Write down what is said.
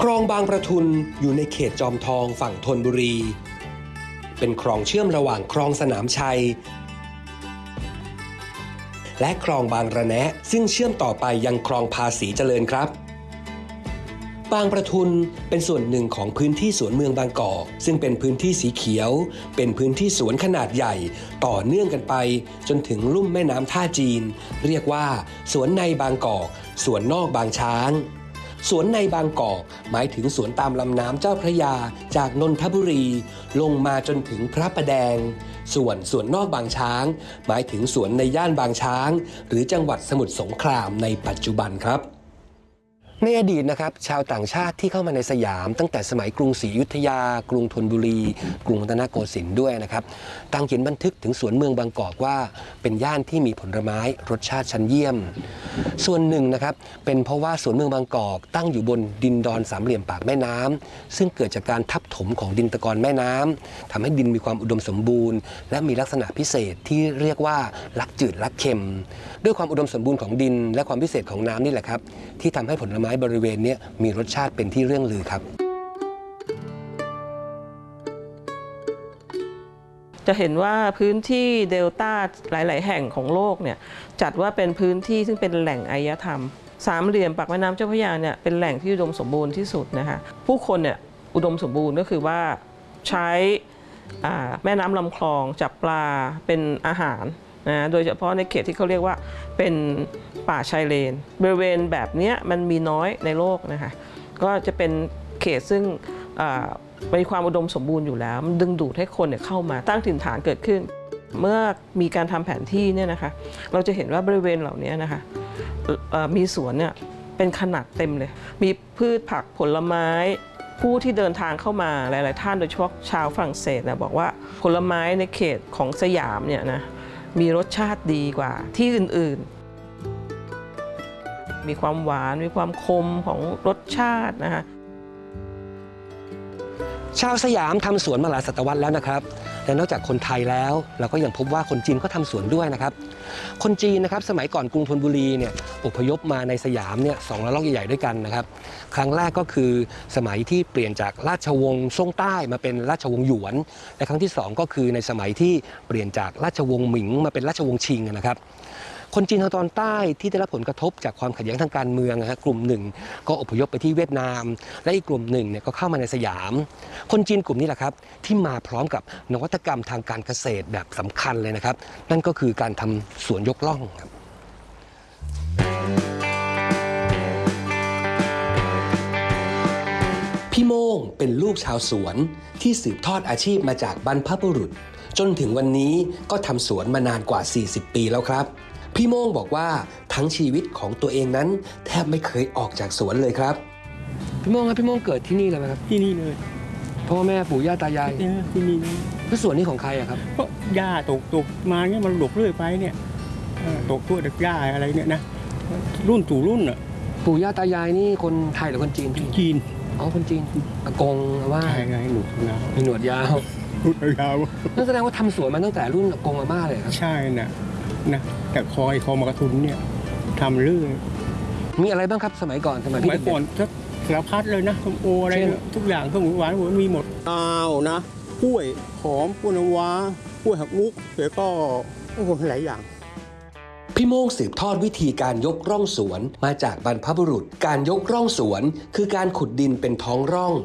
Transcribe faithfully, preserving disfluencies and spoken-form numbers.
คลองบางประทุนอยู่ในเขตจอมทองฝั่งธนบุรีเป็นคลองเชื่อมระหว่างคลองสนามชัยและคลองบางระแนะซึ่งเชื่อมต่อไปยังคลองภาษีเจริญครับบางประทุนเป็นส่วนหนึ่งของพื้นที่สวนเมืองบางกอกซึ่งเป็นพื้นที่สีเขียวเป็นพื้นที่สวนขนาดใหญ่ต่อเนื่องกันไปจนถึงลุ่มแม่น้ำท่าจีนเรียกว่าสวนในบางกอกสวนนอกบางช้างสวนในบางกอกหมายถึงสวนตามลำน้ำเจ้าพระยาจากนนทบุรีลงมาจนถึงพระประแดงส่วนสวนนอกบางช้างหมายถึงสวนในย่านบางช้างหรือจังหวัดสมุทรสงครามในปัจจุบันครับในอดีตนะครับชาวต่างชาติที่เข้ามาในสยามตั้งแต่สมัยกรุงศรีอยุธยากรุงธนบุรีกรุงรัตนโกสินทร์ด้วยนะครับต่างเขียนบันทึกถึงสวนเมืองบางกอกว่าเป็นย่านที่มีผลไม้รสชาติชั้นเยี่ยมส่วนหนึ่งนะครับเป็นเพราะว่าสวนเมืองบางกอกตั้งอยู่บนดินดอนสามเหลี่ยมปากแม่น้ำซึ่งเกิดจากการทับถมของดินตะกอนแม่น้ำทำให้ดินมีความอุดมสมบูรณ์และมีลักษณะพิเศษที่เรียกว่าลักจืดลักเค็มด้วยความอุดมสมบูรณ์ของดินและความพิเศษของน้ำนี่แหละครับที่ทำให้ผลไม้บริเวณนี้มีรสชาติเป็นที่เรื่องลือครับจะเห็นว่าพื้นที่เดลต้าหลายๆแห่งของโลกเนี่ยจัดว่าเป็นพื้นที่ซึ่งเป็นแหล่งอารยธรรมสามเหลี่ยมปากแม่น้ำเจ้าพระยาเนี่ยเป็นแหล่งที่อุดมสมบูรณ์ที่สุดนะคะผู้คนเนี่ยอุดมสมบูรณ์ก็คือว่าใช้แม่น้ำลำคลองจับปลาเป็นอาหารนะโดยเฉพาะในเขตที่เขาเรียกว่าเป็นป่าชายเลนบริเวณแบบนี้มันมีน้อยในโลกนะคะก็จะเป็นเขตซึ่งมีความอุดมสมบูรณ์อยู่แล้วมันดึงดูดให้คนเนี่ยเข้ามาตั้งถิ่นฐานเกิดขึ้นเมื่อมีการทำแผนที่เนี่ยนะคะเราจะเห็นว่าบริเวณเหล่านี้นะคะมีสวนเนี่ยเป็นขนาดเต็มเลยมีพืชผักผลไม้ผู้ที่เดินทางเข้ามาหลายๆท่านโดยเฉพาะชาวฝรั่งเศสนะบอกว่าผลไม้ในเขตของสยามเนี่ยนะมีรสชาติดีกว่าที่อื่นๆมีความหวานมีความคมของรสชาตินะคะชาวสยามทำสวนมาหลายศตวรรษแล้วนะครับและนอกจากคนไทยแล้วเราก็ยังพบว่าคนจีนก็ทำสวนด้วยนะครับคนจีนนะครับสมัยก่อนกรุงธนบุรีเนี่ยอพยพมาในสยามเนี่ยสองระลอกใหญ่ๆด้วยกันนะครับครั้งแรกก็คือสมัยที่เปลี่ยนจากราชวงศ์ซ่งใต้มาเป็นราชวงศ์หยวนและครั้งที่สองก็คือในสมัยที่เปลี่ยนจากราชวงศ์หมิงมาเป็นราชวงศ์ชิงนะครับคนจีนทางตอนใต้ที่ได้รับผลกระทบจากความขัดแย้งทางการเมืองนะฮะกลุ่มหนึ่งก็อพยพไปที่เวียดนามและอีกกลุ่มหนึ่งเนี่ยก็เข้ามาในสยามคนจีนกลุ่มนี้แหละครับที่มาพร้อมกับนวัตกรรมทางการเกษตรแบบสำคัญเลยนะครับนั่นก็คือการทำสวนยกล่องครับพี่โม่งเป็นลูกชาวสวนที่สืบทอดอาชีพมาจากบรรพบุรุษจนถึงวันนี้ก็ทำสวนมานานกว่าสี่สิบปีแล้วครับพี่โม่งบอกว่าทั้งชีวิตของตัวเองนั้นแทบไม่เคยออกจากสวนเลยครับพี่โม่งครับพี่โม่งเกิดที่นี่เลยไหมครับที่นี่เลยพ่อแม่ปู่ย่าตายายที่นี่แล้วสวนนี้ของใครอะครับก็ย่าตกตกมาเนี่ยมันหลกเรื่อยไปเนี่ยตกทั่วเด็กย่าอะไรเนี่ยนะรุ่นสู่รุ่นอะปู่ย่าตายายนี่คนไทยหรือคนจีนจีนอ๋อคนจีนอากงว่าใช่ไงหนวดยาวมีหนวดยาวหนวดยาวนั่นแสดงว่าทำสวนมาตั้งแต่รุ่นอากงอาม่าเลยครับใช่น่ะนะแต่คอยคอมากระทุนเนี่ยทำเรื่อยมีอะไรบ้างครับสมัยก่อนสมัยพี่สมัยก่อนก็สารพัดเลยนะส้มโออะไรทุกอย่างเครื่องหวานมีหมดอ้าวนะกล้วยหอมกล้วยน้ำว้ากล้วยหักมุกแล้วก็โอ้โหหลายอย่างพี่โม่งสืบทอดวิธีการยกร่องสวนมาจากบรรพบุรุษการยกร่องสวนคือการขุดดินเป็นท้องร่อง